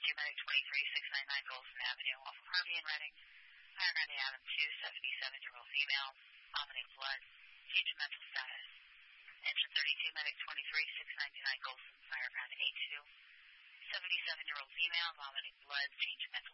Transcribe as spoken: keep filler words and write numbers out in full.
Medic twenty-three, six ninety-nine Golson Avenue, off of Harvey and Redding. Fire Grande Adam two, seventy-seven-year-old female, vomiting blood, change in mental status. Engine thirty-two, Medic twenty-three, six ninety-nine Golson, Fire Grande A two, seventy-seven-year-old female, vomiting blood, change in mental